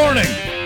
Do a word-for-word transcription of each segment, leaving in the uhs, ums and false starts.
morning.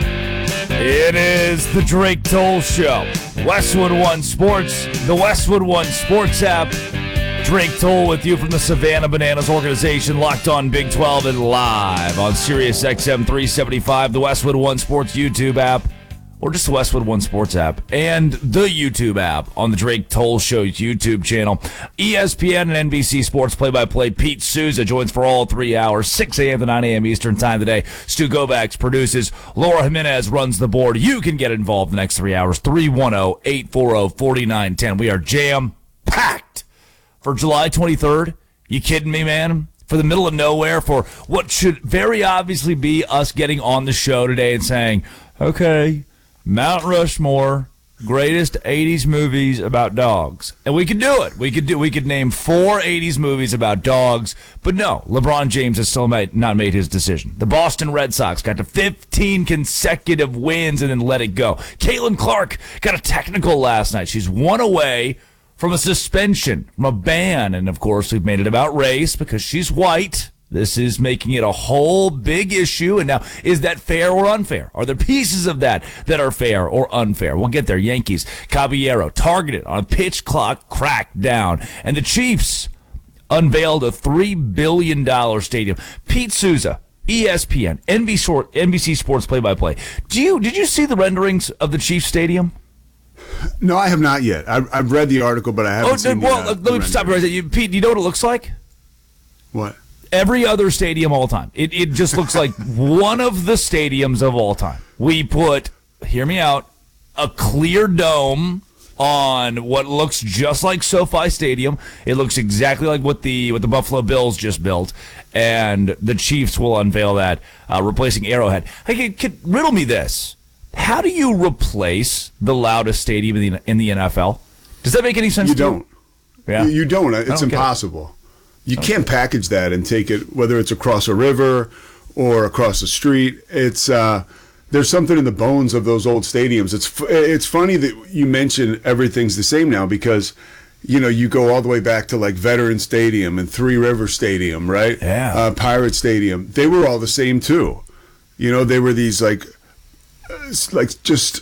It is the Drake Toll Show. Westwood One Sports, the Westwood One Sports app. Drake Toll with you from the Savannah Bananas organization, locked on Big twelve and live on Sirius X M three seventy-five, the Westwood One Sports YouTube app, or just the Westwood One Sports app, and the YouTube app on the Drake Toll Show's YouTube channel. E S P N and N B C Sports play-by-play Pete Souza joins for all three hours, six a.m. to nine a.m. Eastern time today. Stu Govacs produces. Laura Jimenez runs the board. You can get involved in the next three hours. three one zero, eight four zero, four nine one zero. We are jam-packed for July twenty-third. You kidding me, man? For the middle of nowhere, for what should very obviously be us getting on the show today and saying, okay, Mount Rushmore, greatest eighties movies about dogs. And we could do it. We could do. We could name four eighties movies about dogs. But no, LeBron James has still made, not made his decision. The Boston Red Sox got to fifteen consecutive wins and then let it go. Caitlin Clark got a technical last night. She's one away from a suspension, from a ban. And, of course, we've made it about race because she's white. This is making it a whole big issue. And now, is that fair or unfair? Are there pieces of that that are fair or unfair? We'll get there. Yankees, Caballero, targeted on a pitch clock crackdown. And the Chiefs unveiled a three billion dollars stadium. Pete Souza, E S P N, N B C Sports play-by-play. Do you, did you see the renderings of the Chiefs stadium? No, I have not yet. I've, I've read the article, but I haven't oh, seen well, the, uh, let me the stop you right there. You, Pete, do you know what it looks like? What? Every other stadium all time. It it just looks like one of the stadiums of all time. We put, hear me out, a clear dome on what looks just like SoFi Stadium. It looks exactly like what the what the Buffalo Bills just built, and the Chiefs will unveil that, uh, replacing Arrowhead. Hey, could, riddle me this. How do you replace the loudest stadium in the, in the N F L? Does that make any sense you to you? don't. Yeah. You, you don't. It's don't impossible. You okay. can't package that and take it, whether it's across a river or across the street. It's uh, there's something in the bones of those old stadiums. It's it's funny that you mention everything's the same now because, you know, you go all the way back to like Veteran Stadium and Three River Stadium, right? Yeah. Uh, Pirate Stadium. They were all the same too. You know, they were these like, like just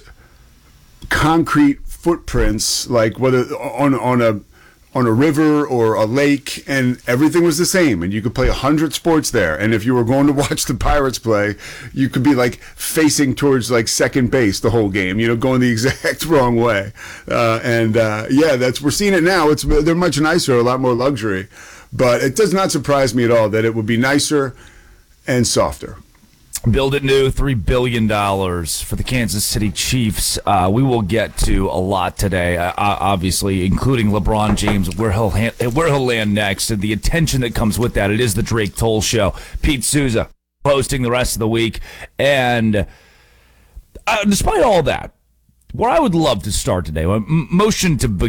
concrete footprints, like whether on on a. on a river or a lake, and everything was the same, and you could play a hundred sports there. And if you were going to watch the Pirates play, you could be like facing towards like second base the whole game, you know, going the exact wrong way. Uh, and uh, yeah, that's we're seeing it now. It's they're much nicer, a lot more luxury, but it does not surprise me at all that it would be nicer and softer. Build it new, three billion dollars for the Kansas City Chiefs. Uh, we will get to a lot today, uh, obviously, including LeBron James, where he'll, ha- where he'll land next, and the attention that comes with that. It is the Drake Toll Show. Pete Souza hosting the rest of the week. And uh, despite all that, where I would love to start today, motion to begin.